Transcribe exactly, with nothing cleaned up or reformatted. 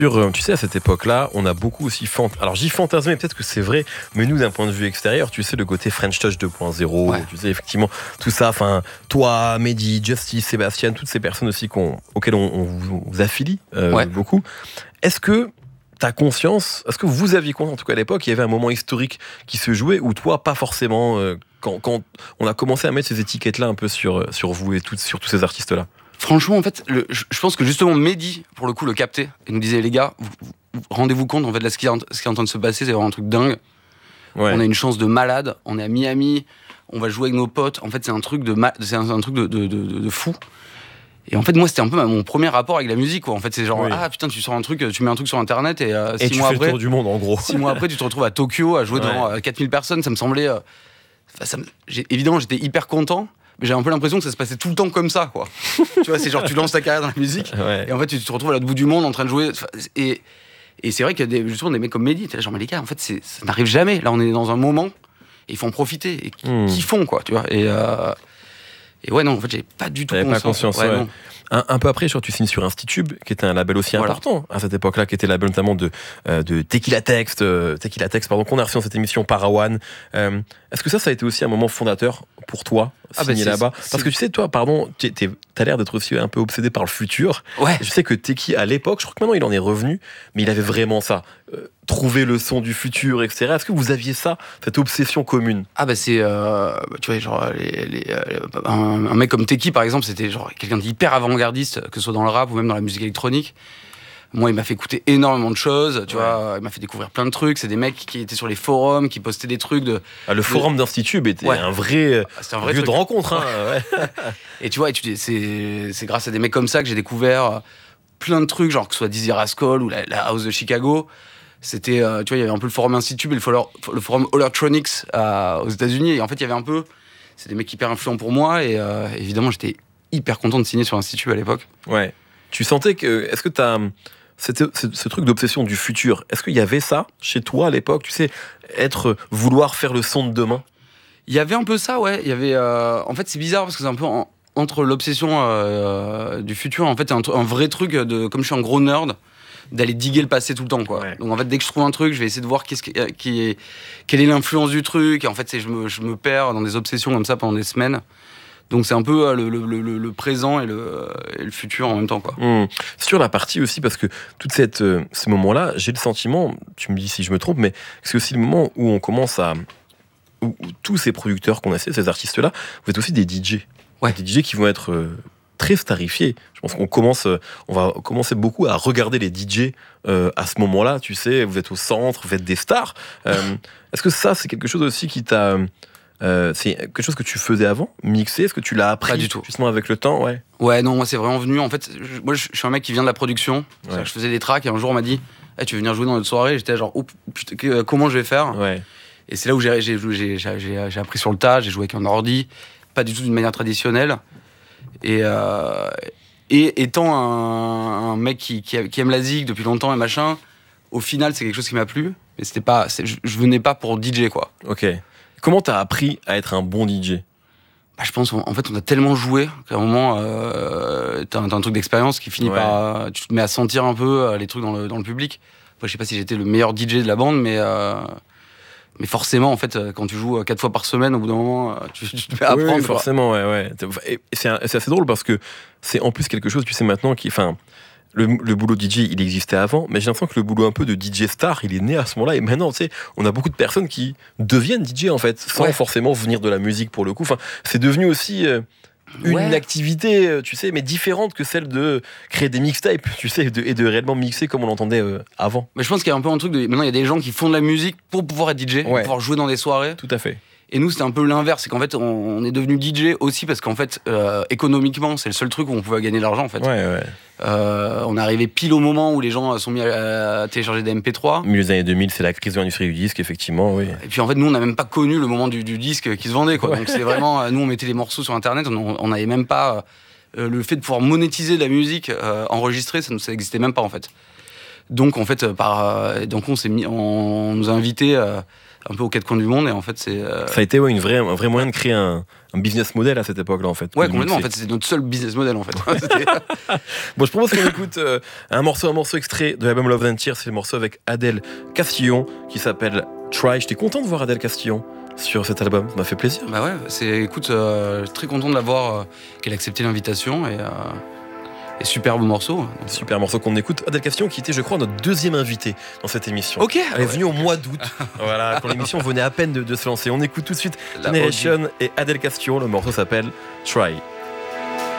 Tu sais, à cette époque-là, on a beaucoup aussi fant... Alors, j'y fantasmais, peut-être que c'est vrai, mais nous, d'un point de vue extérieur, tu sais, le côté French Touch deux point zéro, Ouais. tu sais, effectivement, tout ça, enfin, toi, Mehdi, Justice, Sébastien, toutes ces personnes aussi qu'on... auxquelles on, on vous, vous affilie euh, Ouais. beaucoup. Est-ce que t'as conscience, est-ce que vous aviez conscience, en tout cas à l'époque, il y avait un moment historique qui se jouait, ou toi, pas forcément, euh, quand, quand on a commencé à mettre ces étiquettes-là un peu sur, sur vous et tout, sur tous ces artistes-là? Franchement, en fait, le, je, je pense que justement Mehdi, pour le coup, le captait et nous disait, les gars, vous, vous, rendez-vous compte, en fait, là, ce qui, est en, ce qui est en train de se passer, c'est vraiment un truc dingue. Ouais. On a une chance de malade, on est à Miami, on va jouer avec nos potes. En fait, c'est un truc de, ma, c'est un, un truc de, de, de, de fou. Et en fait, moi, c'était un peu mon premier rapport avec la musique, quoi. En fait, c'est genre, oui. ah putain, tu sors un truc, tu mets un truc sur Internet et, euh, et six tu mois fais après, le tour du monde, en gros. Six mois après, tu te retrouves à Tokyo à jouer ouais. devant euh, quatre mille personnes. Ça me semblait, euh, ça me, j'ai, évidemment, j'étais hyper content. Mais j'avais un peu l'impression que ça se passait tout le temps comme ça, quoi. Tu vois, c'est genre, tu lances ta carrière dans la musique, ouais. et en fait, tu te retrouves à l'autre bout du monde en train de jouer. Et, et c'est vrai qu'il y a des, justement des mecs comme Mehdi, t'es là, genre, mais les gars, en fait, c'est, ça n'arrive jamais. Là, on est dans un moment, et il faut en profiter. Et mmh. qu'ils font, quoi, tu vois. Et, euh, et ouais, non, en fait, j'avais pas du tout conscience. Pas conscience ouais, ouais. Un, un peu après, genre, tu signes sur Institube, qui était un label aussi voilà. important à cette époque-là, qui était le label notamment de, euh, de Tequila Text, euh, Tequila Text, pardon, qu'on a reçu dans cette émission Parawan. Euh, est-ce que ça, ça a été aussi un moment fondateur pour toi, ah signer bah là-bas? c'est... Parce que tu sais, toi, pardon, t'es, t'es, t'as l'air d'être aussi un peu obsédé par le futur. Ouais. Je sais que Teki, à l'époque, je crois que maintenant il en est revenu, mais il avait vraiment ça. Euh, trouver le son du futur, et cetera. Est-ce que vous aviez ça, cette obsession commune? Ah bah c'est, euh, tu vois, genre, les, les, euh, un, un mec comme Teki, par exemple, c'était genre quelqu'un d'hyper avant-gardiste, que ce soit dans le rap ou même dans la musique électronique. Moi, il m'a fait écouter énormément de choses, tu ouais. vois, il m'a fait découvrir plein de trucs. C'est des mecs qui étaient sur les forums, qui postaient des trucs de... Ah, le forum de... d'Institube était ouais. un vrai, c'était un vrai lieu truc. de rencontre. Hein, ouais. Et tu vois, et tu, c'est, c'est grâce à des mecs comme ça que j'ai découvert plein de trucs, genre que ce soit Dizzy Rascal ou la, la House de Chicago. C'était, euh, tu vois, il y avait un peu le forum Institube et le forum, le forum Hollertronics euh, aux États-Unis. Et en fait, il y avait un peu... C'est des mecs hyper influents pour moi. Et euh, évidemment, j'étais hyper content de signer sur Institube à l'époque. Ouais. Tu sentais que... Est-ce que t'as... C'était ce, ce truc d'obsession du futur, est-ce qu'il y avait ça chez toi à l'époque, tu sais, être, vouloir faire le son de demain? Il y avait un peu ça, ouais. Il y avait, euh, en fait, c'est bizarre parce que c'est un peu en, entre l'obsession euh, du futur, en fait, c'est un, un vrai truc de, comme je suis un gros nerd, d'aller diguer le passé tout le temps, quoi. Ouais. Donc en fait, dès que je trouve un truc, je vais essayer de voir qu'est-ce qui, qui est, quelle est l'influence du truc. Et en fait, c'est, je me, je me perds dans des obsessions comme ça pendant des semaines. Donc c'est un peu le, le, le, le présent et le, et le futur en même temps, quoi. Mmh. Sur la partie aussi, parce que toute cette, euh, ces moments-là, j'ai le sentiment, tu me dis si je me trompe, mais c'est aussi le moment où on commence à... Où, où tous ces producteurs qu'on a, ces artistes-là, vous êtes aussi des D J. Ouais. Des D J qui vont être euh, très starifiés. Je pense qu'on commence, euh, on va commencer beaucoup à regarder les D J euh, à ce moment-là, tu sais, vous êtes au centre, vous êtes des stars. Euh, est-ce que ça, c'est quelque chose aussi qui t'a... Euh, c'est quelque chose que tu faisais avant, mixer? Est-ce que tu l'as appris Pas du tout. Justement avec le temps? Ouais. Ouais, non, moi c'est vraiment venu. En fait, je, moi je suis un mec qui vient de la production. Ouais. Je faisais des tracks et un jour on m'a dit hey, tu veux venir jouer dans notre soirée? J'étais genre oh, putain, comment je vais faire? Ouais. Et c'est là où j'ai, j'ai, j'ai, j'ai, j'ai appris sur le tas. J'ai joué avec un ordi, pas du tout d'une manière traditionnelle. Et, euh, et étant un, un mec qui, qui, qui aime la zig depuis longtemps et machin, au final c'est quelque chose qui m'a plu. Mais c'était pas, c'est, je, je venais pas pour D J, quoi. Ok. Comment t'as appris à être un bon D J? Bah, je pense, en fait, on a tellement joué qu'à un moment, euh, t'as, t'as un truc d'expérience qui finit ouais. par... Tu te mets à sentir un peu les trucs dans le, dans le public. Après, je sais pas si j'étais le meilleur D J de la bande, mais... Euh, mais forcément, en fait, quand tu joues quatre fois par semaine, au bout d'un moment, tu, tu te mets à oui, apprendre. Oui, forcément, ouais, ouais. Et c'est, un, c'est assez drôle parce que c'est en plus quelque chose, tu sais, maintenant, qui... Enfin, Le, le boulot D J, il existait avant, mais j'ai l'impression que le boulot un peu de D J star, il est né à ce moment-là. Et maintenant, tu sais, on a beaucoup de personnes qui deviennent D J, en fait, sans ouais. forcément venir de la musique, pour le coup. Enfin, c'est devenu aussi euh, une ouais. activité, tu sais, mais différente que celle de créer des mixtapes, tu sais, et de, et de réellement mixer comme on l'entendait euh, avant. Mais je pense qu'il y a un peu un truc de... Maintenant, il y a des gens qui font de la musique pour pouvoir être D J, ouais. pour pouvoir jouer dans des soirées. Tout à fait. Et nous, c'était un peu l'inverse. C'est qu'en fait, on, on est devenu D J aussi parce qu'en fait, euh, économiquement, c'est le seul truc où on pouvait gagner de l'argent, en fait. Ouais, ouais. Euh, on est arrivé pile au moment où les gens sont mis à, à télécharger des M P trois. Milieu des années deux mille, c'est la crise de l'industrie du disque, effectivement, oui. Et puis en fait, nous, on n'a même pas connu le moment du, du disque qui se vendait, quoi. Ouais. Donc c'est vraiment, nous, on mettait les morceaux sur Internet, on n'avait même pas euh, le fait de pouvoir monétiser de la musique euh, enregistrée, ça n'existait même pas, en fait. Donc en fait, par, euh, donc on s'est mis, on, on nous a invités euh, un peu aux quatre coins du monde. Et en fait, c'est. Euh... Ça a été ouais, une vraie, un vrai moyen de créer un, un business model à cette époque-là, en fait. Ouais, complètement. En fait, c'est notre seul business model, en fait. Bon, je propose qu'on écoute euh, un morceau, un morceau extrait de l'album Love and Tears. C'est le morceau avec Adèle Castillon qui s'appelle Try. J'étais content de voir Adèle Castillon sur cet album, ça m'a fait plaisir. Bah ouais, c'est, écoute, euh, très content de l'avoir, euh, qu'elle a accepté l'invitation et, euh, et superbe morceau. Super morceau qu'on écoute. Adèle Castillon qui était, je crois, notre deuxième invité dans cette émission. Ok. Elle est venue au mois d'août, voilà, quand l'émission venait à peine de, de se lancer. On écoute tout de suite Generation et Adèle Castillon. Le morceau s'appelle Try.